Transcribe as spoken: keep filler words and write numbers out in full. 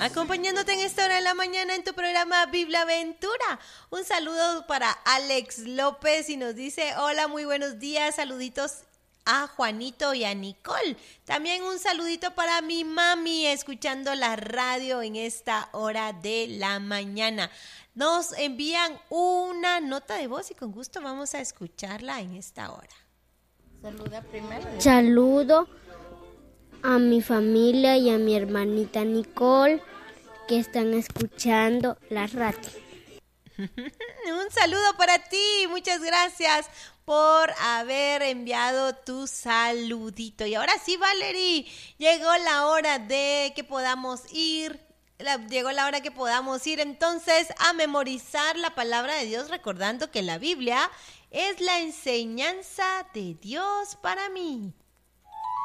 acompañándote en esta hora de la mañana en tu programa Biblia Aventura. Un saludo para Alex López y nos dice, hola, muy buenos días, saluditos a Juanito y a Nicole. También un saludito para mi mami escuchando la radio en esta hora de la mañana. Nos envían una nota de voz y con gusto vamos a escucharla en esta hora. Saluda primero. Saludo a mi familia y a mi hermanita Nicole que están escuchando la radio. Un saludo para ti, muchas gracias por haber enviado tu saludito. Y ahora sí, Valerie, llegó la hora de que podamos ir, la, llegó la hora que podamos ir entonces a memorizar la palabra de Dios, recordando que la Biblia es la enseñanza de Dios para mí.